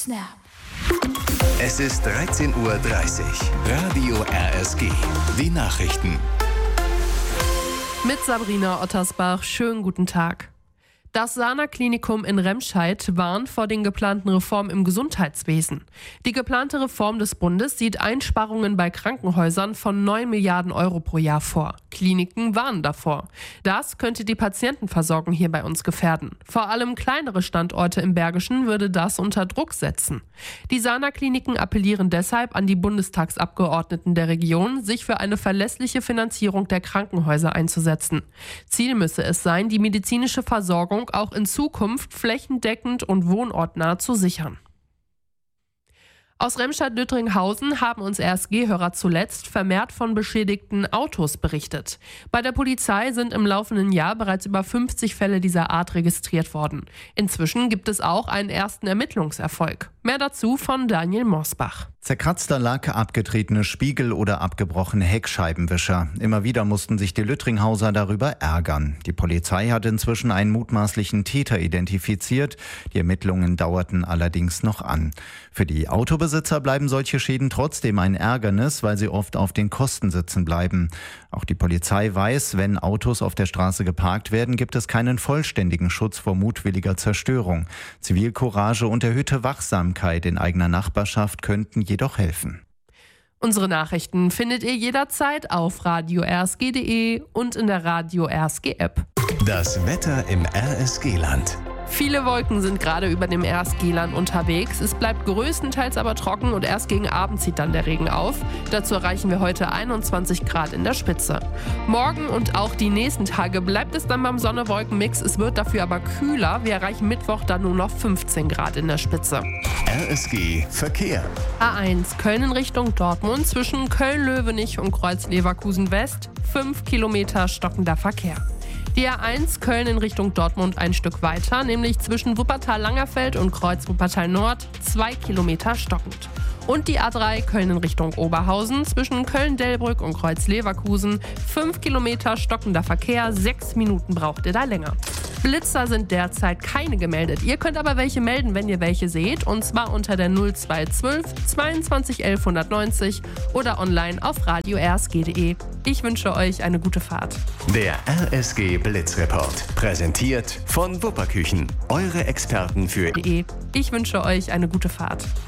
Snap. Es ist 13:30 Uhr. Radio RSG. Die Nachrichten. Mit Sabrina Ottersbach. Schönen guten Tag. Das Sana-Klinikum in Remscheid warnt vor den geplanten Reformen im Gesundheitswesen. Die geplante Reform des Bundes sieht Einsparungen bei Krankenhäusern von 9 Milliarden Euro pro Jahr vor. Kliniken warnen davor. Das könnte die Patientenversorgung hier bei uns gefährden. Vor allem kleinere Standorte im Bergischen würde das unter Druck setzen. Die Sana-Kliniken appellieren deshalb an die Bundestagsabgeordneten der Region, sich für eine verlässliche Finanzierung der Krankenhäuser einzusetzen. Ziel müsse es sein, die medizinische Versorgung auch in Zukunft flächendeckend und wohnortnah zu sichern. Aus Remscheid-Lüttringhausen haben uns RSG-Hörer zuletzt vermehrt von beschädigten Autos berichtet. Bei der Polizei sind im laufenden Jahr bereits über 50 Fälle dieser Art registriert worden. Inzwischen gibt es auch einen ersten Ermittlungserfolg. Mehr dazu von Daniel Mosbach. Zerkratzter Lack, abgetretene Spiegel oder abgebrochene Heckscheibenwischer. Immer wieder mussten sich die Lüttringhauser darüber ärgern. Die Polizei hat inzwischen einen mutmaßlichen Täter identifiziert. Die Ermittlungen dauerten allerdings noch an. Für die Autobesitzer bleiben solche Schäden trotzdem ein Ärgernis, weil sie oft auf den Kosten sitzen bleiben. Auch die Polizei weiß, wenn Autos auf der Straße geparkt werden, gibt es keinen vollständigen Schutz vor mutwilliger Zerstörung. Zivilcourage und erhöhte Wachsamkeit in eigener Nachbarschaft könnten jedoch helfen. Unsere Nachrichten findet ihr jederzeit auf radio-rsg.de und in der Radio RSG App. Das Wetter im RSG-Land. Viele Wolken sind gerade über dem RSG-Land unterwegs. Es bleibt größtenteils aber trocken und erst gegen Abend zieht dann der Regen auf. Dazu erreichen wir heute 21 Grad in der Spitze. Morgen und auch die nächsten Tage bleibt es dann beim Sonne-Wolken-Mix. Es wird dafür aber kühler. Wir erreichen Mittwoch dann nur noch 15 Grad in der Spitze. RSG Verkehr. A1 Köln in Richtung Dortmund zwischen Köln-Löwenich und Kreuz-Leverkusen West. 5 Kilometer stockender Verkehr. Die A1 Köln in Richtung Dortmund ein Stück weiter, nämlich zwischen Wuppertal-Langerfeld und Kreuz-Wuppertal-Nord 2 Kilometer stockend. Und die A3 Köln in Richtung Oberhausen zwischen Köln-Delbrück und Kreuz-Leverkusen 5 Kilometer stockender Verkehr, 6 Minuten braucht ihr da länger. Blitzer sind derzeit keine gemeldet. Ihr könnt aber welche melden, wenn ihr welche seht, und zwar unter der 0212 22 11 190 oder online auf radio-rsg.de. Ich wünsche euch eine gute Fahrt. Der RSG Blitzreport. Präsentiert von Wupperküchen. Eure Experten für... Ich wünsche euch eine gute Fahrt.